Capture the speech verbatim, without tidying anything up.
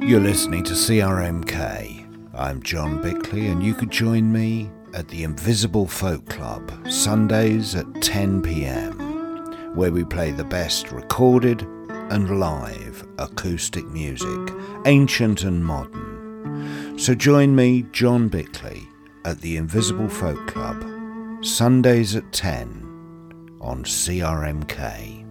You're listening to C R M K. I'm John Bickley, and you could join me at the Invisible Folk Club, Sundays at ten p.m, where we play the best recorded and live acoustic music, ancient and modern. So join me, John Bickley, at the Invisible Folk Club, Sundays at ten on C R M K.